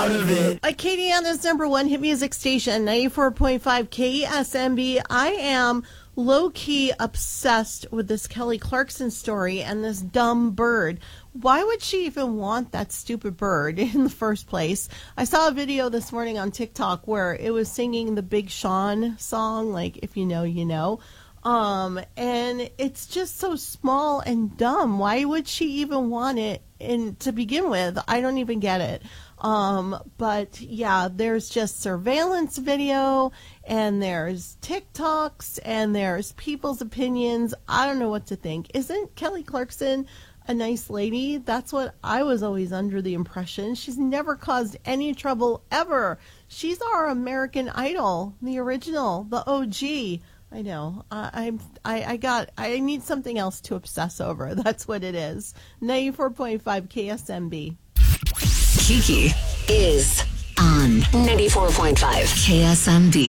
Katie on this number one hit music station, 94.5 KSMB. I am low-key obsessed with this Kelly Clarkson story and this dumb bird. Why would she even want that stupid bird in the first place? I saw a video this morning on TikTok where it was singing the Big Sean song, like, if you know, you know. And it's just so small and dumb. Why would she even want it to begin with? I don't even get it. But yeah, there's just surveillance video and there's TikToks and there's people's opinions. I don't know what to think. Isn't Kelly Clarkson a nice lady? That's what I was always under the impression. She's never caused any trouble ever. She's our American Idol, the original, the OG. I know. I need something else to obsess over. That's what it is. 94.5 KSMB. Kiki is on 94.5 KSMB.